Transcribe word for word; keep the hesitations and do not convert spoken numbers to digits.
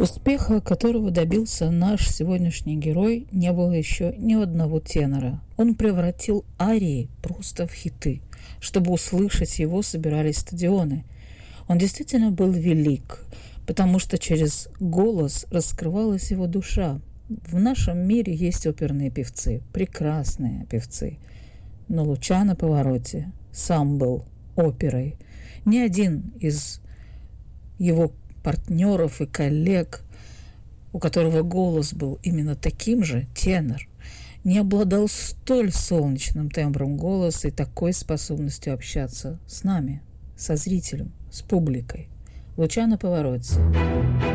Успеха, которого добился наш сегодняшний герой, не было еще ни одного тенора. Он превратил арии просто в хиты. Чтобы услышать его, собирались стадионы. Он действительно был велик, потому что через голос раскрывалась его душа. В нашем мире есть оперные певцы, прекрасные певцы. Но Лучано Паваротти сам был оперой. Ни один из его партнеров и коллег, у которого голос был именно таким же, тенор, не обладал столь солнечным тембром голоса и такой способностью общаться с нами, со зрителем, с публикой. Лучано Паваротти.